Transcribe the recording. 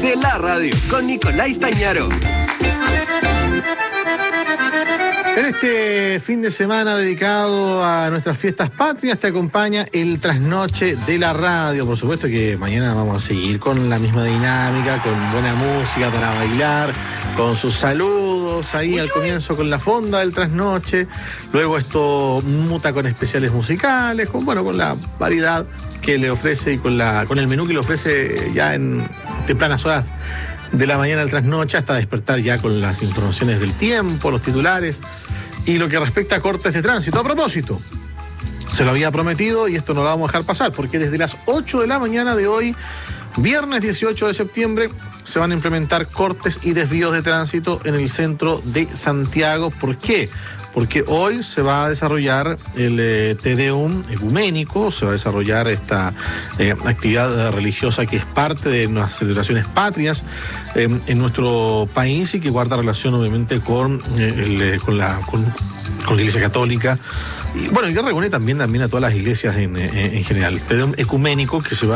de la radio con Nicolás Stañaro. En este fin de semana dedicado a nuestras fiestas patrias te acompaña el trasnoche de la radio. Por supuesto que mañana vamos a seguir con la misma dinámica, con buena música para bailar, con sus saludos ahí al comienzo con la fonda del trasnoche. Luego esto muta con especiales musicales, con la variedad que le ofrece y con el menú que le ofrece ya en tempranas horas de la mañana al trasnoche, hasta despertar ya con las informaciones del tiempo, los titulares y lo que respecta a cortes de tránsito. A propósito, se lo había prometido y esto no lo vamos a dejar pasar, porque desde las 8 de la mañana de hoy, viernes 18 de septiembre, se van a implementar cortes y desvíos de tránsito en el centro de Santiago. ¿Por qué? Porque hoy se va a desarrollar el Te Deum ecuménico, se va a desarrollar esta actividad religiosa que es parte de las celebraciones patrias en nuestro país y que guarda relación obviamente con la Iglesia Católica y que reúne también a todas las iglesias en general. El Te Deum ecuménico que se va